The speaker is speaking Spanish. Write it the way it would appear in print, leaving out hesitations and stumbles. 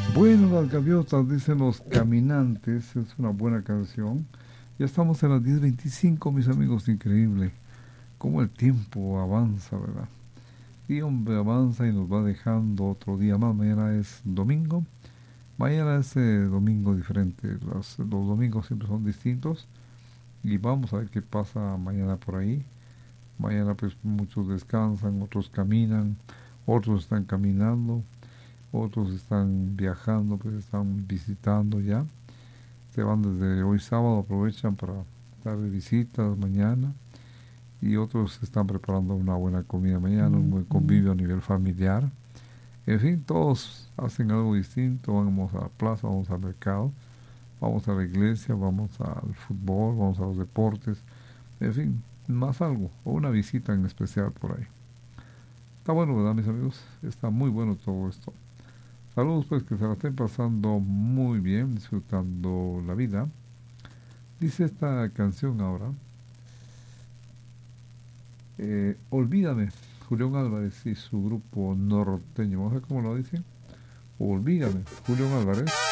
Bueno, las gaviotas dicen los caminantes, es una buena canción. Ya estamos en las 10:25, mis amigos, increíble. Cómo el tiempo avanza, ¿verdad? Y hombre, avanza y nos va dejando otro día más. Mañana es domingo. Mañana es domingo diferente. Los domingos siempre son distintos. Y vamos a ver qué pasa mañana por ahí. Mañana pues muchos descansan, otros caminan, otros están caminando, otros están viajando, pues están visitando ya. Se van desde hoy sábado, aprovechan para dar de visitas mañana y otros están preparando una buena comida mañana, un buen convivio a nivel familiar. En fin, todos hacen algo distinto, vamos a la plaza, vamos al mercado, vamos a la iglesia, vamos al fútbol, vamos a los deportes, en fin, más algo, o una visita en especial por ahí. Está bueno, ¿verdad, mis amigos? Está muy bueno todo esto. Saludos, pues, que se la estén pasando muy bien, disfrutando la vida. Dice esta canción ahora, Olvídame, Julián Álvarez y su grupo norteño. Vamos a ver cómo lo dicen. Olvídame, Julián Álvarez.